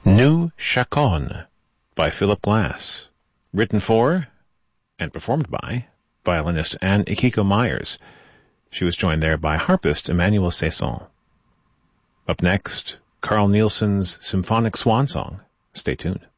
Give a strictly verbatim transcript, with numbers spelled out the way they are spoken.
New Chaconne by Philip Glass, written for and performed by violinist Anne Ikiko Myers. She was joined there by harpist Emmanuel Saison. Up next, Carl Nielsen's Symphonic Swan Song. Stay tuned.